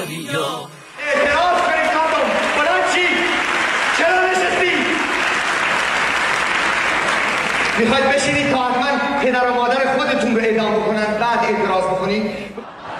اعتراض کنید مردم، بلند چی؟ چرا نشستی؟ میخواید بشینید تا حتما پدر و مادر خودتون رو اعدام بکنن بعد اعتراض بکنید؟